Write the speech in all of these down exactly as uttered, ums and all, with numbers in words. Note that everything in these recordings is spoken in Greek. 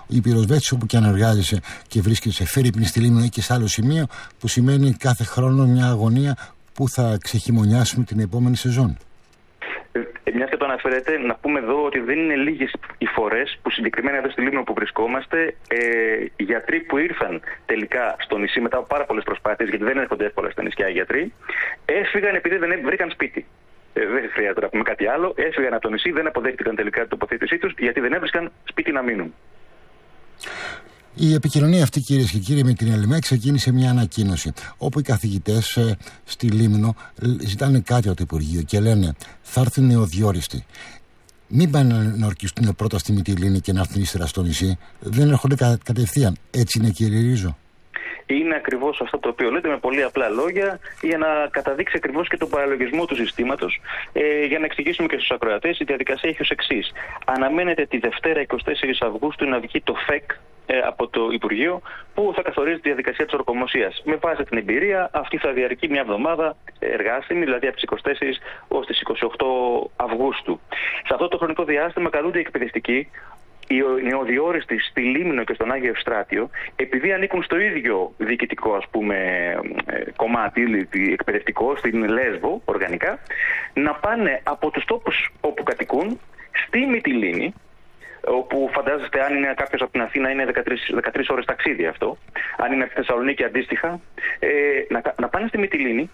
η πυροσβέστηση, όπου και αν εργάζεσαι και βρίσκεσαι φέρειπνη στη Λίμνο ή και σε άλλο σημείο, που σημαίνει κάθε χρόνο μια αγωνία που θα ξεχειμονιάσουμε την επόμενη σεζόν. Ε, Μια και το αναφέρετε, να πούμε εδώ ότι δεν είναι λίγες οι φορές που συγκεκριμένα εδώ στη Λίμνο που βρισκόμαστε, ε, γιατροί που ήρθαν τελικά στο νησί μετά από πάρα πολλές προσπάθειες, γιατί δεν έρχονται εύκολα στα νησιά οι γιατροί, έφυγαν επειδή δεν βρήκαν σπίτι. Ε, δεν χρειάζεται να πούμε κάτι άλλο. Έφυγαν από το νησί, δεν αποδέχτηκαν τελικά την τοποθέτησή τους, γιατί δεν έβρισκαν σπίτι να μείνουν. Η επικοινωνία αυτή, κυρίες και κύριοι, με την ΕΛΜΕ ξεκίνησε μια ανακοίνωση, όπου οι καθηγητές ε, στη Λίμνο ζητάνε κάτι από το Υπουργείο και λένε θα έρθουν νεοδιόριστοι. Μην πάνε να ορκιστούν πρώτα στη Μυτιλήνη και να έρθουν ύστερα στο νησί. Δεν έρχονται κα, κατευθείαν. Έτσι είναι, κύριε Ρίζο? Είναι ακριβώς αυτό το οποίο λέτε με πολύ απλά λόγια, για να καταδείξει ακριβώς και τον παραλογισμό του συστήματος. Ε, για να εξηγήσουμε και στους ακροατές, η διαδικασία έχει ως εξής. Αναμένεται τη Δευτέρα εικοστή τέταρτη Αυγούστου να βγει το ΦΕΚ ε, από το Υπουργείο, που θα καθορίζει τη διαδικασία της ορκομοσίας. Με βάση την εμπειρία, αυτή θα διαρκεί μια εβδομάδα εργάσιμη, δηλαδή από τις εικοστή τέταρτη ως τις εικοστή ογδόη Αυγούστου. Σε αυτό το χρονικό διάστημα καλούνται οι εκπαιδευτικοί, οι νεοδιόριστοι στη Λίμνο και στον Άγιο Ευστράτιο, επειδή ανήκουν στο ίδιο διοικητικό, ας πούμε, κομμάτι εκπαιδευτικό, στην Λέσβο, οργανικά, να πάνε από τους τόπους όπου κατοικούν στη Μυτιλήνη, όπου φαντάζεστε, αν είναι κάποιος από την Αθήνα, είναι δεκατρείς ώρες ταξίδι αυτό, αν είναι από τη Θεσσαλονίκη αντίστοιχα, ε, να, να πάνε στη Μυτιλήνη,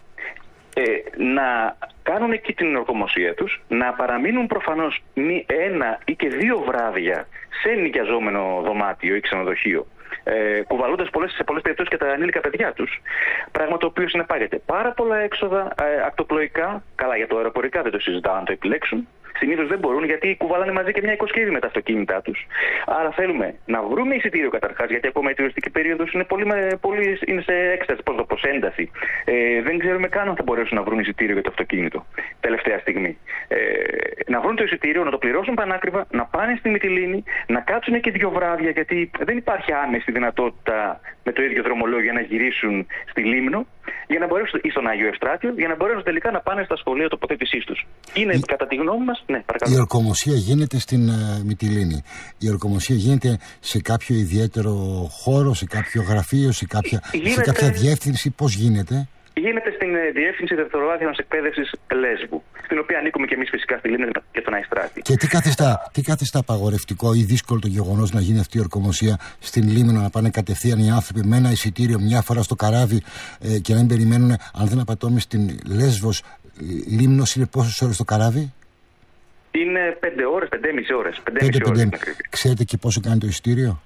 Ε, να κάνουν εκεί την ορκομοσία τους, να παραμείνουν προφανώς μη ένα ή και δύο βράδια σε νοικιαζόμενο δωμάτιο ή ξενοδοχείο, ε, κουβαλώντας πολλές, σε πολλές περιπτώσεις και τα ανήλικα παιδιά τους, πράγμα το οποίο συνεπάγεται πάρα πολλά έξοδα ε, ακτοπλοϊκά. Καλά, για το αεροπορικά δεν το συζητάω αν το επιλέξουν. Συνήθως δεν μπορούν, γιατί κουβαλάνε μαζί και μια οικοσκήνη με τα αυτοκίνητά τους. Άρα θέλουμε να βρούμε εισιτήριο καταρχάς, γιατί ακόμα η τουριστική περίοδος είναι, πολύ, πολύ, είναι σε έκσταση, πώς το πω, σε ένταση. Ε, δεν ξέρουμε καν αν θα μπορέσουν να βρουν εισιτήριο για το αυτοκίνητο τελευταία στιγμή. Ε, να βρουν το εισιτήριο, να το πληρώσουν πανάκριβα, να πάνε στη Μυτιλήνη, να κάτσουν και δύο βράδια, γιατί δεν υπάρχει άμεση δυνατότητα με το ίδιο δρομολόγιο να γυρίσουν στη Λίμνο, για να μπορέσουν, ή στον Άγιο Ευστράτιο, για να μπορέσουν τελικά να πάνε στα σχολεία τοποθέτησής τους. Είναι, η... κατά τη γνώμη μας, ναι, παρακαλώ. Η ορκομοσία γίνεται στην uh, Μυτιλήνη. Η ορκομοσία γίνεται σε κάποιο ιδιαίτερο χώρο, σε κάποιο γραφείο, σε κάποια, γίνεται... σε κάποια διεύθυνση. Πώς γίνεται? Γίνεται στην Διεύθυνση Δευτεροβάθμιας Εκπαίδευσης Λέσβου, στην οποία ανήκουμε και εμείς φυσικά στη Λίμνο και τον Αϊστράτη. Και τι καθιστά, τι καθιστά απαγορευτικό ή δύσκολο το γεγονός να γίνει αυτή η ορκομοσία στην Λίμνο, να πάνε κατευθείαν οι άνθρωποι με ένα εισιτήριο μια φορά στο καράβι ε, και να μην περιμένουν, αν δεν απατώμε, στην Λέσβος? Λίμνος είναι πόσες ώρες το καράβι? Είναι πέντε ώρες, πέντε και μισή ώρες. Ξέρετε και πόσο κάνει το εισιτήριο?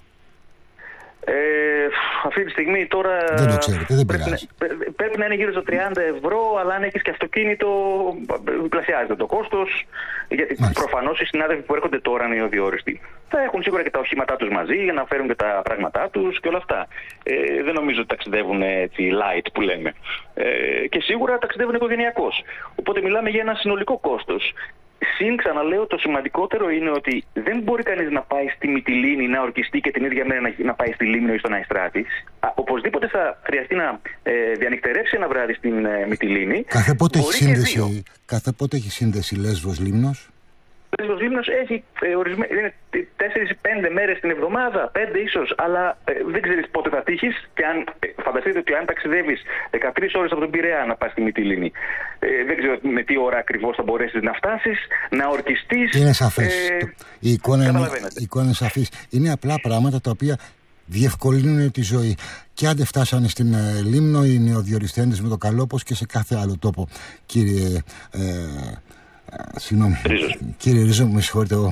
Ε, αυτή τη στιγμή τώρα δεν το ξέρετε, δεν πρέπει, πειράζει. Να, πρέπει να είναι γύρω στα τριάντα ευρώ, αλλά αν έχεις και αυτοκίνητο πλασιάζεται το κόστος, γιατί προφανώς οι συνάδελφοι που έρχονται τώρα νεοδιόριστοι θα έχουν σίγουρα και τα οχήματά τους μαζί για να φέρουν και τα πράγματά τους και όλα αυτά. Ε, δεν νομίζω ότι ταξιδεύουν έτσι light που λέμε. Ε, και σίγουρα ταξιδεύουν οικογενειακώς. Οπότε μιλάμε για ένα συνολικό κόστος. Συν, ξαναλέω, το σημαντικότερο είναι ότι δεν μπορεί κανείς να πάει στη Μυτιλήνη να ορκιστεί και την ίδια μέρα να, να πάει στη Λίμνο ή στον Αϊστράτη. Οπωσδήποτε θα χρειαστεί να ε, διανυκτερεύσει ένα βράδυ στην ε, Μυτιλήνη. Κάθε πότε έχει σύνδεση, κάθε πότε έχει σύνδεση Λέσβος-Λίμνος? Λέσβος Λίμνος έχει ε, ορισμέ... είναι τέσσερις πέντε μέρες την εβδομάδα, πέντε ίσως, αλλά ε, δεν ξέρεις πότε θα τύχεις. Και αν, ε, φανταστείτε ότι αν ταξιδεύεις δεκατρείς ώρες από τον Πειραιά να πας στη Μυτιλήνη, ε, δεν ξέρω με τι ώρα ακριβώς θα μπορέσεις να φτάσεις, να ορκιστείς. Είναι σαφές. Ε, η, εικόνα είναι, η εικόνα είναι σαφής. Είναι απλά πράγματα τα οποία διευκολύνουν τη ζωή. Και άντε φτάσανε στην ε, Λίμνο οι νεοδιοριστέντες με το καλό, όπως και σε κάθε άλλο τόπο, κύριε. Ε, Συγγνώμη, κύριε Ρίζο, με συγχωρείτε εγώ.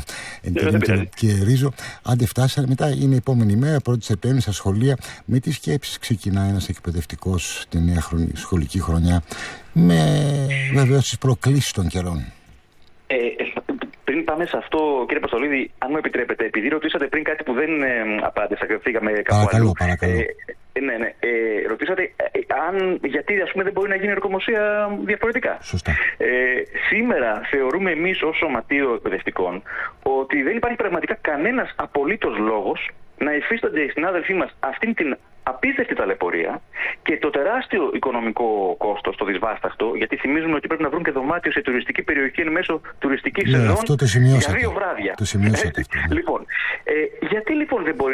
Κύριε Ρίζο, άντε φτάσανε, μετά είναι η επόμενη μέρα, πρώτη Σεπτέμβρη στα σχολεία. Με τις σκέψεις ξεκινάει ένας εκπαιδευτικός στη νέα χρονη, σχολική χρονιά, με βεβαίως τις προκλήσεις των καιρών. Ε, πριν πάμε σε αυτό, κύριε Παστολίδη, αν μου επιτρέπετε, επειδή ρωτήσατε πριν κάτι που δεν ε, απάντησα και φύγαμε κάπου παρακαλώ, αλλού. Παρακαλώ. Ε, ναι, ναι. Ε, ρωτήσατε ε, αν, γιατί ας πούμε, δεν μπορεί να γίνει ορκομοσία διαφορετικά. Σωστά. Ε, σήμερα θεωρούμε εμείς ως Σωματείο Εκπαιδευτικών ότι δεν υπάρχει πραγματικά κανένας απολύτως λόγος να υφίστανται οι συνάδελφοί μας αυτήν την απίστευτη ταλαιπωρία και το τεράστιο οικονομικό κόστος, το δυσβάσταχτο, γιατί θυμίζουμε ότι πρέπει να βρουν και δωμάτιο σε τουριστική περιοχή εν μέσω τουριστικής ναι, σεζόν αυτό το για δύο βράδια. Το σημειώσατε. Λοιπόν, ε, γιατί λοιπόν δεν μπορεί